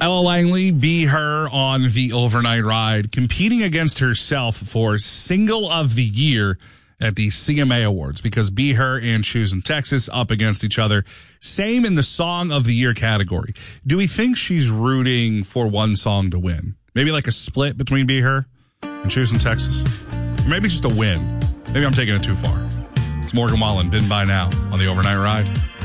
Ella Langley, Be Her on the overnight ride, competing against herself for Single of the Year at the CMA Awards, because Be Her and Shoes in Texas up against each other. Same in the Song of the Year category. Do we think she's rooting for one song to win? Maybe like a split between Be Her and Shoes in Texas? Or maybe it's just a win. Maybe I'm taking it too far. It's Morgan Wallen, Been By Now on the overnight ride.